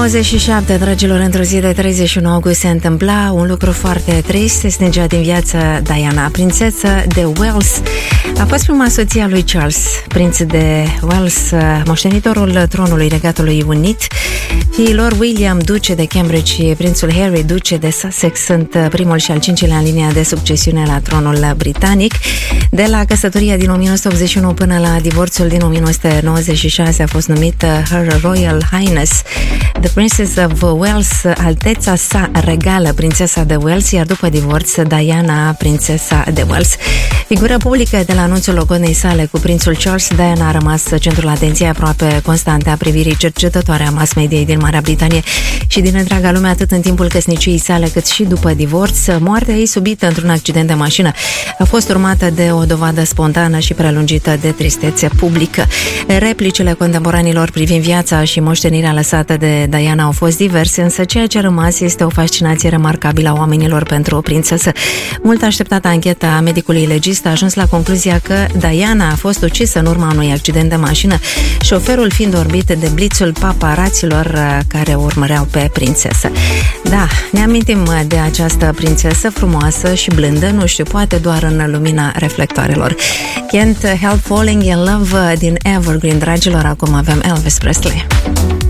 97, dragilor, într-o zi de 31 august se întâmpla un lucru foarte trist. Se stingea din viață Diana, prințesă de Wales. A fost prima soție a lui Charles, prinț de Wales, moștenitorul tronului Regatului Unit. Fiii lor, William, duce de Cambridge, și prințul Harry, duce de Sussex, sunt primul și al cincilea în linia de succesiune la tronul britanic. De la căsătoria din 1981 până la divorțul din 1996 a fost numită Her Royal Highness The Princess of Wales, alteța sa regală, prințesa de Wales, iar după divorț, Diana, prințesa de Wales. Figură publică de la anunțul logodnei sale cu prințul Charles, Diana a rămas centrul atenției aproape constante a privirii cercetătoare a mass mediei din Marea Britanie și din întreaga lume, atât în timpul căsniciei sale cât și după divorț. Moartea ei subită într-un accident de mașină a fost urmată de o dovadă spontană și prelungită de tristețe publică. Replicile contemporanilor privind viața și moștenirea lăsată de Diana au fost diverse, însă ceea ce a rămas este o fascinație remarcabilă a oamenilor pentru o prințesă. Mult așteptată ancheta a medicului legist a ajuns la concluzia că Diana a fost ucisă în urma unui accident de mașină, șoferul fiind orbit de blițul paparaților care urmăreau pe prințesă. Da, ne amintim de această prințesă frumoasă și blândă, nu știu, poate doar în lumina reflectoarelor. Can't Help Falling in Love din Evergreen, dragilor, acum avem Elvis Presley.